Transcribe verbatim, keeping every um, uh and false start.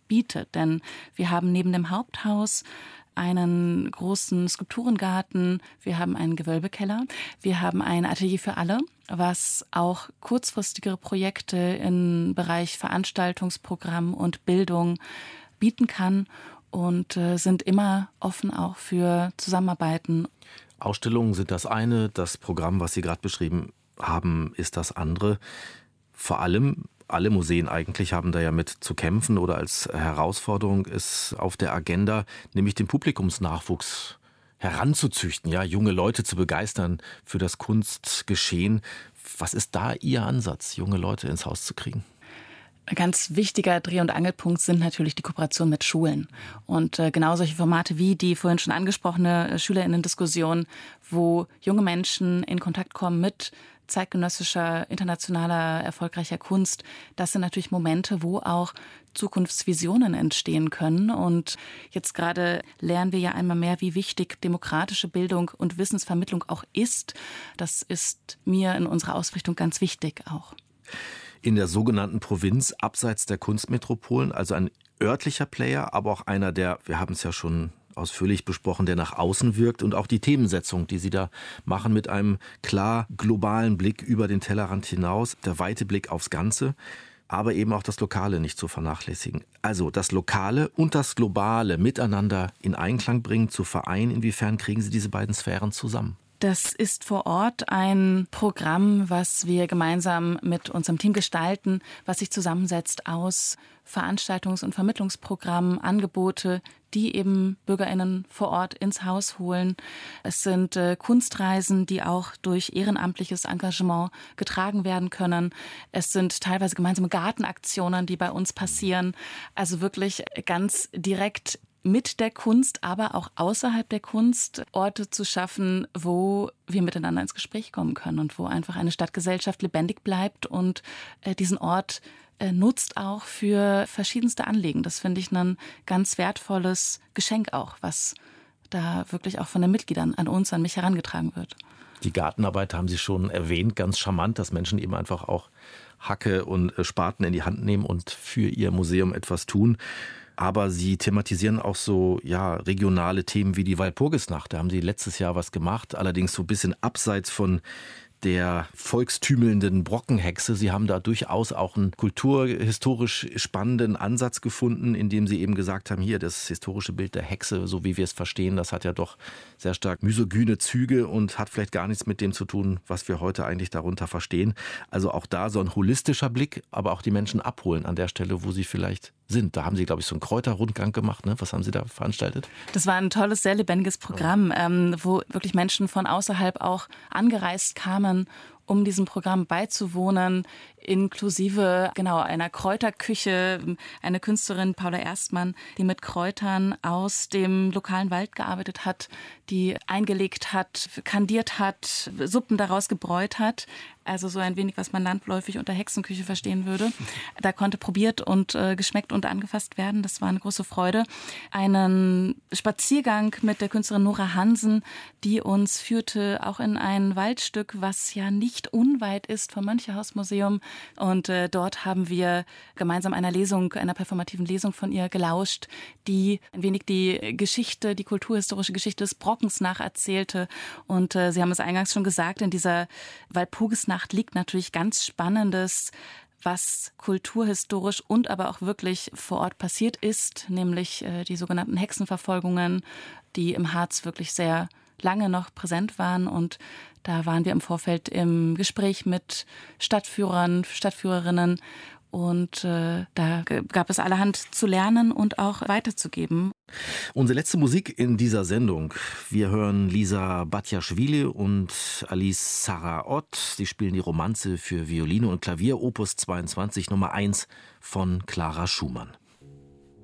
bietet. Denn wir haben neben dem Haupthaus einen großen Skulpturengarten, wir haben einen Gewölbekeller, wir haben ein Atelier für alle, was auch kurzfristigere Projekte im Bereich Veranstaltungsprogramm und Bildung bieten kann und äh, sind immer offen auch für Zusammenarbeiten. Ausstellungen sind das eine, das Programm, was Sie gerade beschrieben haben, ist das andere. Vor allem, alle Museen eigentlich haben da ja mit zu kämpfen oder als Herausforderung ist auf der Agenda, nämlich den Publikumsnachwuchs heranzuzüchten, ja, junge Leute zu begeistern für das Kunstgeschehen. Was ist da Ihr Ansatz, junge Leute ins Haus zu kriegen? Ein ganz wichtiger Dreh- und Angelpunkt sind natürlich die Kooperationen mit Schulen. Und äh, genau solche Formate wie die vorhin schon angesprochene äh, SchülerInnen-Diskussion, wo junge Menschen in Kontakt kommen mit zeitgenössischer, internationaler, erfolgreicher Kunst. Das sind natürlich Momente, wo auch Zukunftsvisionen entstehen können. Und jetzt gerade lernen wir ja einmal mehr, wie wichtig demokratische Bildung und Wissensvermittlung auch ist. Das ist mir in unserer Ausrichtung ganz wichtig auch. In der sogenannten Provinz, abseits der Kunstmetropolen, also ein örtlicher Player, aber auch einer, der, wir haben es ja schon ausführlich besprochen, der nach außen wirkt und auch die Themensetzung, die Sie da machen mit einem klar globalen Blick über den Tellerrand hinaus, der weite Blick aufs Ganze, aber eben auch das Lokale nicht zu vernachlässigen. Also das Lokale und das Globale miteinander in Einklang bringen, zu vereinen. Inwiefern kriegen Sie diese beiden Sphären zusammen? Das ist vor Ort ein Programm, was wir gemeinsam mit unserem Team gestalten, was sich zusammensetzt aus Veranstaltungs- und Vermittlungsprogrammen, Angebote, die eben BürgerInnen vor Ort ins Haus holen. Es sind äh, Kunstreisen, die auch durch ehrenamtliches Engagement getragen werden können. Es sind teilweise gemeinsame Gartenaktionen, die bei uns passieren. Also wirklich ganz direkt mit der Kunst, aber auch außerhalb der Kunst Orte zu schaffen, wo wir miteinander ins Gespräch kommen können und wo einfach eine Stadtgesellschaft lebendig bleibt und äh, diesen Ort äh, nutzt auch für verschiedenste Anliegen. Das finde ich ein ganz wertvolles Geschenk auch, was da wirklich auch von den Mitgliedern an uns, an mich herangetragen wird. Die Gartenarbeit haben Sie schon erwähnt, ganz charmant, dass Menschen eben einfach auch Hacke und Spaten in die Hand nehmen und für ihr Museum etwas tun. Aber Sie thematisieren auch so ja regionale Themen wie die Walpurgisnacht. Da haben Sie letztes Jahr was gemacht, allerdings so ein bisschen abseits von der volkstümelnden Brockenhexe. Sie haben da durchaus auch einen kulturhistorisch spannenden Ansatz gefunden, indem Sie eben gesagt haben, hier das historische Bild der Hexe, so wie wir es verstehen, das hat ja doch sehr stark misogyne Züge und hat vielleicht gar nichts mit dem zu tun, was wir heute eigentlich darunter verstehen. Also auch da so ein holistischer Blick, aber auch die Menschen abholen an der Stelle, wo sie vielleicht sind. Da haben Sie, glaube ich, so einen Kräuterrundgang gemacht. Ne? Was haben Sie da veranstaltet? Das war ein tolles, sehr lebendiges Programm, ähm, wo wirklich Menschen von außerhalb auch angereist kamen, um diesem Programm beizuwohnen, inklusive genau einer Kräuterküche, eine Künstlerin, Paula Erstmann, die mit Kräutern aus dem lokalen Wald gearbeitet hat, die eingelegt hat, kandiert hat, Suppen daraus gebräut hat. Also so ein wenig, was man landläufig unter Hexenküche verstehen würde. Da konnte probiert und äh, geschmeckt und angefasst werden. Das war eine große Freude. Einen Spaziergang mit der Künstlerin Nora Hansen, die uns führte auch in ein Waldstück, was ja nicht unweit ist vom Mönchehaus-Museum. Und äh, dort haben wir gemeinsam einer Lesung, einer performativen Lesung von ihr gelauscht, die ein wenig die Geschichte, die kulturhistorische Geschichte des Brockens nacherzählte. Und äh, Sie haben es eingangs schon gesagt, in dieser Walpurgisnacht liegt natürlich ganz Spannendes, was kulturhistorisch und aber auch wirklich vor Ort passiert ist, nämlich äh, die sogenannten Hexenverfolgungen, die im Harz wirklich sehr lange noch präsent waren. Und da waren wir im Vorfeld im Gespräch mit Stadtführern, Stadtführerinnen. Und äh, da gab es allerhand zu lernen und auch weiterzugeben. Unsere letzte Musik in dieser Sendung. Wir hören Lisa Batjaschwili und Alice Saraot. Sie spielen die Romanze für Violine und Klavier, Opus zweiundzwanzig, Nummer eins von Clara Schumann.